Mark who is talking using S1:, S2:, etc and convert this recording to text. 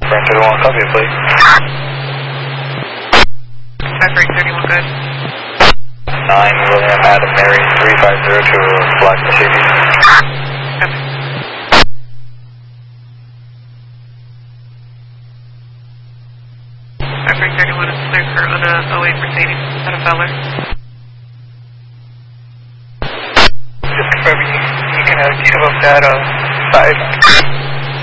S1: Frank 31, copy it, please.
S2: 5 Frank 31, good.
S1: 9 William Adam Mary 350 to Black Mercedes.
S2: Copy. 5 Frank 31 is clear for on a 08 Mercedes out of Fowler.
S1: Just confirming you can have view of that 5.